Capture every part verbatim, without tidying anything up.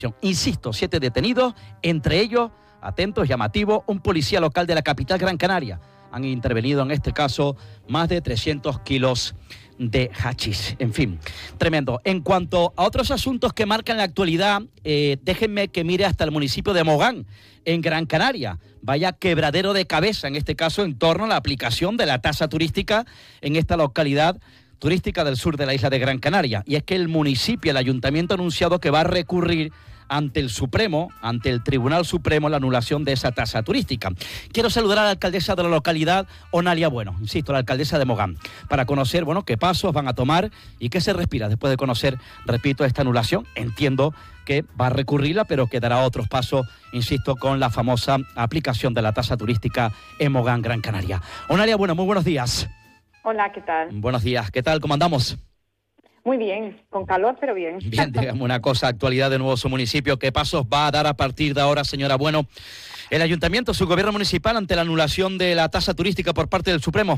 Insisto, siete detenidos, entre ellos, atentos, llamativos, un policía local de la capital Gran Canaria. Han intervenido en este caso más de trescientos kilos de hachís. En fin, tremendo. En cuanto a otros asuntos que marcan la actualidad, eh, déjenme que mire hasta el municipio de Mogán, en Gran Canaria. Vaya quebradero de cabeza, en este caso, en torno a la aplicación de la tasa turística en esta localidad turística del sur de la isla de Gran Canaria. Y es que el municipio, el ayuntamiento ha anunciado que va a recurrir ante el Supremo, ante el Tribunal Supremo, la anulación de esa tasa turística. Quiero saludar a la alcaldesa de la localidad, Onalia Bueno, insisto, la alcaldesa de Mogán, para conocer, bueno, qué pasos van a tomar y qué se respira después de conocer, repito, esta anulación. Entiendo que va a recurrirla, pero que dará otros pasos, insisto, con la famosa aplicación de la tasa turística en Mogán, Gran Canaria. Onalia Bueno, muy buenos días. Hola, ¿qué tal? Buenos días, ¿qué tal? ¿Cómo andamos? Muy bien, con calor, pero bien. Bien, digamos una cosa, actualidad de nuevo su municipio. ¿Qué pasos va a dar a partir de ahora, señora Bueno, el ayuntamiento, su gobierno municipal, ante la anulación de la tasa turística por parte del Supremo?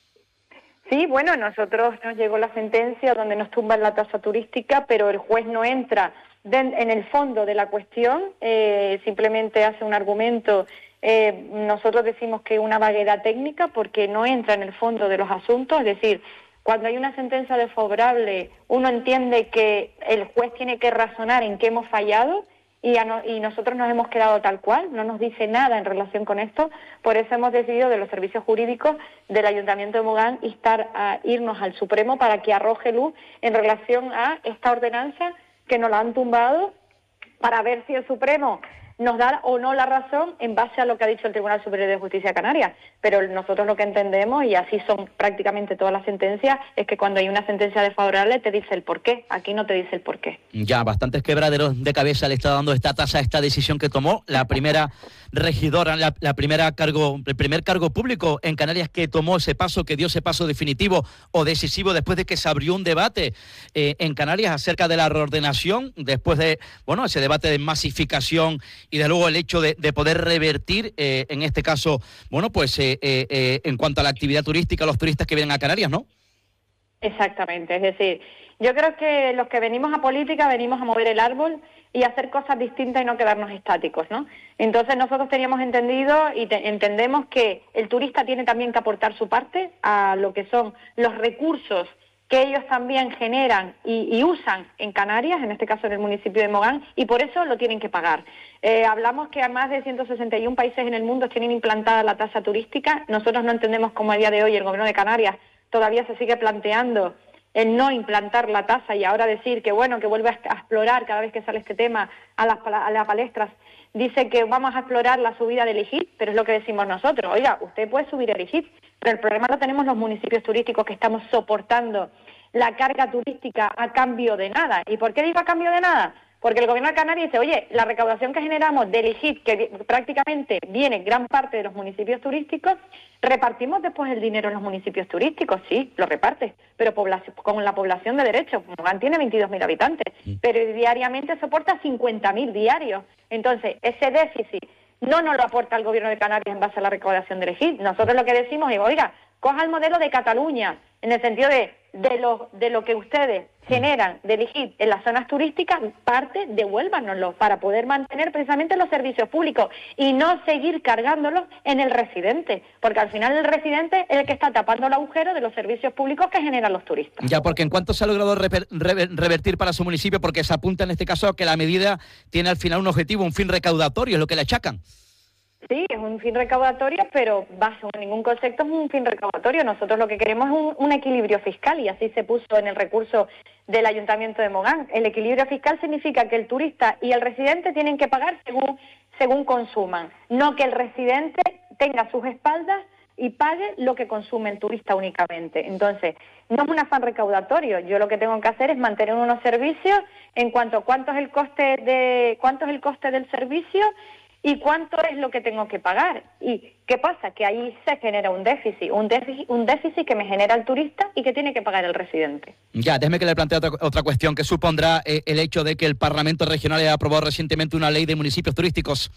Sí, bueno, a nosotros nos llegó la sentencia donde nos tumban la tasa turística, pero el juez no entra de, en el fondo de la cuestión, eh, simplemente hace un argumento. Eh, nosotros decimos que es una vaguedad técnica porque no entra en el fondo de los asuntos, es decir, cuando hay una sentencia desfavorable, uno entiende que el juez tiene que razonar en qué hemos fallado y, a no, y nosotros nos hemos quedado tal cual, no nos dice nada en relación con esto. Por eso hemos decidido de los servicios jurídicos del Ayuntamiento de Mogán instar a irnos al Supremo para que arroje luz en relación a esta ordenanza que nos la han tumbado, para ver si el Supremo nos da o no la razón en base a lo que ha dicho el Tribunal Superior de Justicia de Canarias. Pero nosotros lo que entendemos, y así son prácticamente todas las sentencias, es que cuando hay una sentencia desfavorable te dice el porqué. Aquí no te dice el porqué. Ya, bastantes quebraderos de cabeza le está dando esta tasa, esta decisión que tomó la primera regidora, la, la primera cargo, el primer cargo público en Canarias que tomó ese paso, que dio ese paso definitivo o decisivo después de que se abrió un debate eh, en Canarias acerca de la reordenación, después de, bueno, ese debate de masificación y de luego el hecho de, de poder revertir, eh, en este caso, bueno, pues eh, eh, eh, en cuanto a la actividad turística, los turistas que vienen a Canarias, ¿no? Exactamente, es decir, yo creo que los que venimos a política venimos a mover el árbol y hacer cosas distintas y no quedarnos estáticos, ¿no? Entonces nosotros teníamos entendido y te, entendemos que el turista tiene también que aportar su parte a lo que son los recursos que ellos también generan y, y usan en Canarias, en este caso en el municipio de Mogán, y por eso lo tienen que pagar. Eh, hablamos que a más de ciento sesenta y uno países en el mundo tienen implantada la tasa turística. Nosotros no entendemos cómo a día de hoy el gobierno de Canarias todavía se sigue planteando el no implantar la tasa y ahora decir que bueno, que vuelve a explorar cada vez que sale este tema a las, a las palestras. Dice que vamos a explorar la subida del I G I P, pero es lo que decimos nosotros. Oiga, usted puede subir el I G I P, pero el problema lo tenemos los municipios turísticos que estamos soportando la carga turística a cambio de nada. ¿Y por qué digo a cambio de nada? Porque el gobierno de Canarias dice, oye, la recaudación que generamos del I G I P, que prácticamente viene gran parte de los municipios turísticos, repartimos después el dinero en los municipios turísticos, sí, lo reparte, pero población, con la población de derecho, Mogán tiene veintidós mil habitantes, pero diariamente soporta cincuenta mil diarios. Entonces, ese déficit no nos lo aporta el gobierno de Canarias en base a la recaudación del I G I P. Nosotros lo que decimos es, oiga, coja el modelo de Cataluña, en el sentido de, de, lo, de lo que ustedes generan del I G I P en las zonas turísticas, parte, devuélvanoslo para poder mantener precisamente los servicios públicos y no seguir cargándolos en el residente, porque al final el residente es el que está tapando el agujero de los servicios públicos que generan los turistas. Ya, porque ¿en cuánto se ha logrado rever, rever, revertir para su municipio? Porque se apunta en este caso que la medida tiene al final un objetivo, un fin recaudatorio, es lo que le achacan. Sí, es un fin recaudatorio, pero bajo ningún concepto es un fin recaudatorio. Nosotros lo que queremos es un, un equilibrio fiscal y así se puso en el recurso del Ayuntamiento de Mogán. El equilibrio fiscal significa que el turista y el residente tienen que pagar según, según consuman, no que el residente tenga a sus espaldas y pague lo que consume el turista únicamente. Entonces, no es un afán recaudatorio. Yo lo que tengo que hacer es mantener unos servicios en cuanto a cuánto es el coste de cuánto es el coste del servicio y cuánto es lo que tengo que pagar. ¿Y qué pasa? Que ahí se genera un déficit, un déficit, un déficit que me genera el turista y que tiene que pagar el residente. Ya, déjeme que le plantee otra, otra cuestión que supondrá eh, el hecho de que el Parlamento Regional haya aprobado recientemente una ley de municipios turísticos.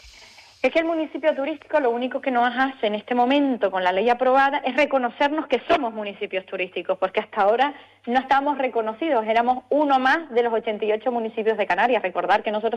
Es que el municipio turístico lo único que nos hace en este momento con la ley aprobada es reconocernos que somos municipios turísticos, porque hasta ahora no estábamos reconocidos, éramos uno más de los ochenta y ocho municipios de Canarias. Recordar que nosotros